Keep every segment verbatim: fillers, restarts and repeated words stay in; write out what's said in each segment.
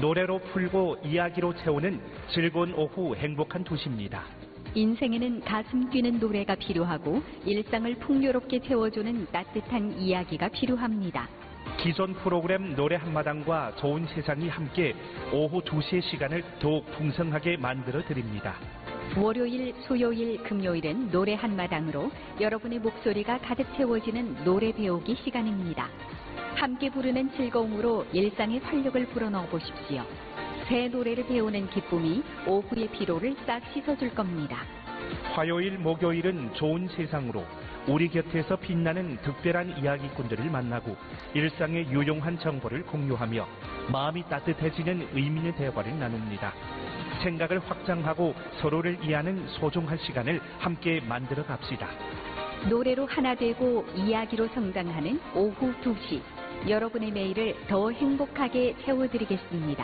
노래로 풀고 이야기로 채우는 즐거운 오후 행복한 도시입니다. 인생에는 가슴 뛰는 노래가 필요하고 일상을 풍요롭게 채워주는 따뜻한 이야기가 필요합니다. 기존 프로그램 노래 한마당과 좋은 세상이 함께 오후 두 시의 시간을 더욱 풍성하게 만들어 드립니다. 월요일, 수요일, 금요일은 노래 한마당으로 여러분의 목소리가 가득 채워지는 노래 배우기 시간입니다. 함께 부르는 즐거움으로 일상의 활력을 불어넣어 보십시오. 새 노래를 배우는 기쁨이 오후의 피로를 싹 씻어줄 겁니다. 화요일, 목요일은 좋은 세상으로 우리 곁에서 빛나는 특별한 이야기꾼들을 만나고 일상의 유용한 정보를 공유하며 마음이 따뜻해지는 의미 있는 대화를 나눕니다. 생각을 확장하고 서로를 이해하는 소중한 시간을 함께 만들어 갑시다. 노래로 하나 되고 이야기로 성장하는 오후 두 시. 여러분의 매일을 더 행복하게 채워드리겠습니다.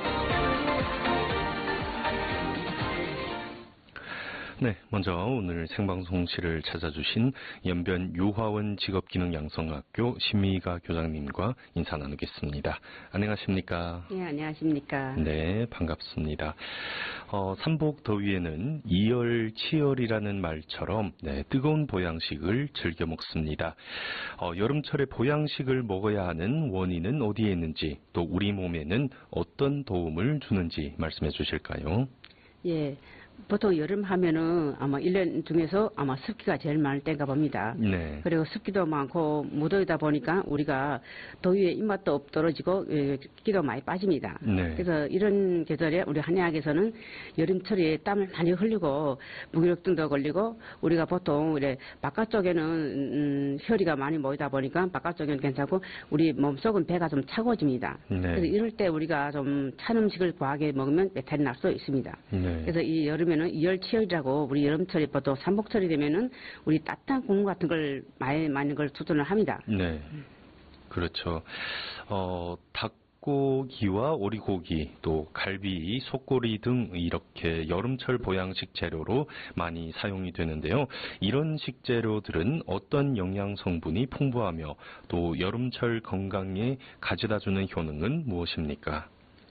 네, 먼저 오늘 생방송실을 찾아주신 연변 유화원 직업기능양성학교 신미가 교장님과 인사 나누겠습니다. 안녕하십니까? 네, 안녕하십니까? 네, 반갑습니다. 어, 삼복 더위에는 이열치열이라는 말처럼 네, 뜨거운 보양식을 즐겨 먹습니다. 어, 여름철에 보양식을 먹어야 하는 원인은 어디에 있는지, 또 우리 몸에는 어떤 도움을 주는지 말씀해 주실까요? 예. 보통 여름 하면은 아마 일 년 중에서 아마 습기가 제일 많을 때인가 봅니다. 네. 그리고 습기도 많고 무더위다 보니까 우리가 더위에 입맛도 없 떨어지고 기도 많이 빠집니다. 네. 그래서 이런 계절에 우리 한의학에서는 여름철에 땀을 많이 흘리고 무기력증도 걸리고 우리가 보통 이래 바깥쪽에는 음, 혈이가 많이 모이다 보니까 바깥쪽에는 괜찮고 우리 몸속은 배가 좀 차가워집니다. 네. 그래서 이럴 때 우리가 좀 찬 음식을 과하게 먹으면 배탈이 날 수 있습니다. 네. 그래서 이 여름 면은 이열치열이라고 우리 여름철에 보통 삼복철이 되면은 우리 따뜻한 국물 같은 걸 많이 많은 걸 추천을 합니다. 네, 그렇죠. 어, 닭고기와 오리고기, 또 갈비, 속고리 등 이렇게 여름철 보양식 재료로 많이 사용이 되는데요. 이런 식재료들은 어떤 영양 성분이 풍부하며 또 여름철 건강에 가져다주는 효능은 무엇입니까?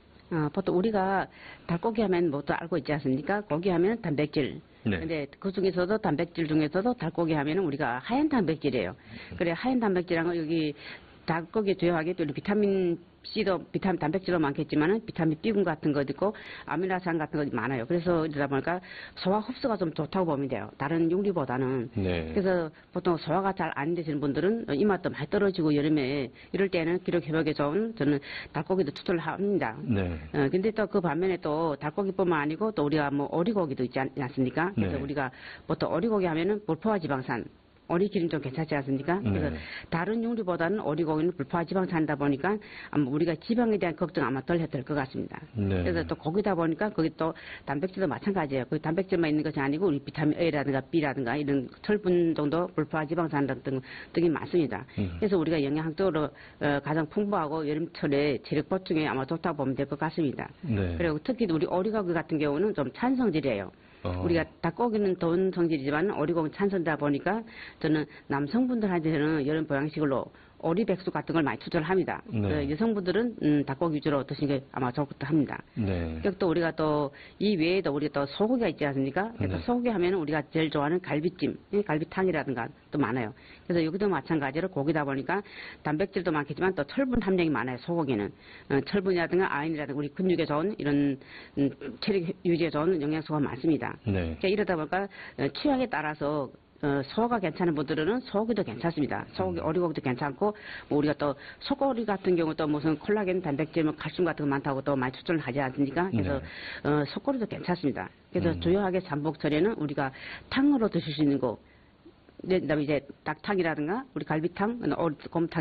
어, 보통 우리가 닭고기 하면 뭐또 알고 있지 않습니까? 고기 하면 단백질. 네. 근데 그 중에서도 단백질 중에서도 닭고기 하면 우리가 하얀 단백질이에요. 그래 하얀 단백질은 여기 닭고기 조용하게 또 비타민 C도 비타민 단백질도 많겠지만은 비타민 B군 같은 거 있고 아미노산 같은 거 많아요. 그래서 이러다 보니까 소화 흡수가 좀 좋다고 보면 돼요. 다른 육류보다는. 네. 그래서 보통 소화가 잘 안 되시는 분들은 입맛도 많이 떨어지고 여름에 이럴 때는 기력 회복에 좋은 저는 닭고기도 추천을 합니다. 네. 어, 근데 또 그 반면에 또 닭고기뿐만 아니고 또 우리가 뭐 오리고기도 있지 않, 않습니까? 그래서 네. 우리가 보통 오리고기 하면은 불포화 지방산. 오리 기름 좀 괜찮지 않습니까? 그래서 네. 다른 육류보다는 오리고기는 불포화 지방산이다 보니까 아마 우리가 지방에 대한 걱정 아마 덜 해도 될 것 같습니다. 네. 그래서 또 고기다 보니까 거기 또 단백질도 마찬가지예요. 그 단백질만 있는 것이 아니고 우리 비타민 A라든가 B라든가 이런 철분 정도 불포화 지방산 같은 등이 많습니다. 음. 그래서 우리가 영양학적으로 어, 가장 풍부하고 여름철에 체력 보충에 아마 좋다고 보면 될 것 같습니다. 네. 그리고 특히 우리 오리고기 같은 경우는 좀 찬성질이에요. 어. 우리가 닭고기는 더운 성질이지만 오리고기는 찬성이다 보니까 저는 남성분들한테는 여름 보양식으로 오리백숙 같은 걸 많이 추천을 합니다. 네. 어, 여성분들은 음, 닭고기 위주로 드시는 게 아마 좋겠다 합니다. 네. 그리고 또 우리가 또 이 외에도 우리가 또 소고기가 있지 않습니까? 그래서 네. 소고기 하면 우리가 제일 좋아하는 갈비찜, 예, 갈비탕이라든가 또 많아요. 그래서 여기도 마찬가지로 고기다 보니까 단백질도 많겠지만 또 철분 함량이 많아요. 소고기는 어, 철분이라든가 아연이라든가 우리 근육에 좋은 이런 음, 체력 유지에 좋은 영양소가 많습니다. 네. 그러니까 이러다 보니까 어, 취향에 따라서 어, 소화가 괜찮은 분들은 소고기도 괜찮습니다. 소고기, 오리고기도 괜찮고, 뭐 우리가 또 소고기 같은 경우 또 무슨 콜라겐, 단백질, 뭐 칼슘 같은 거 많다고 또 많이 추천을 하지 않습니까? 그래서 네. 어, 소고기도 괜찮습니다. 그래서 음. 주요하게 삼복철에는 우리가 탕으로 드실 수 있는 거, 그다음에 이제 닭탕이라든가 우리 갈비탕, 곰탕